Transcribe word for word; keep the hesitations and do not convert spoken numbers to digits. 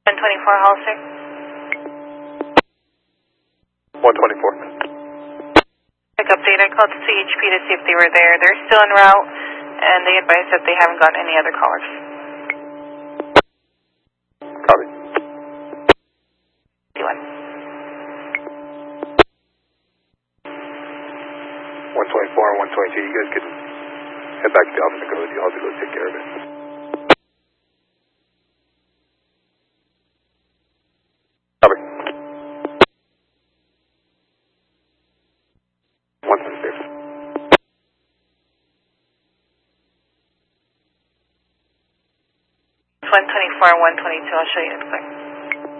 one twenty-four Hollister. one twenty-four. Quick update, I called C H P to see if they were there. They're still en route, and they advised that they haven't gotten any other callers. Copy. one. one twenty-four and one twenty-two, you guys can head back to the office and go with you. I'll have to go take care of it. Copy. one twenty-six. one twenty-four and one twenty-two, I'll show you in a quick.